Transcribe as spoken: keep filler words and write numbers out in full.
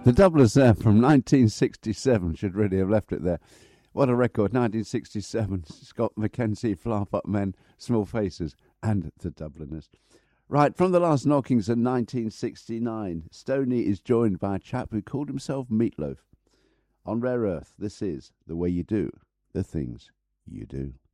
The Dubliners there from nineteen sixty-seven, should really have left it there. What a record, nineteen sixty-seven. Scott McKenzie, Flap Up Men, Small Faces, and the Dubliners. Right, from the last knockings in nineteen sixty-nine, Stoney is joined by a chap who called himself Meatloaf. On Rare Earth, this is The Way You Do the Things You Do.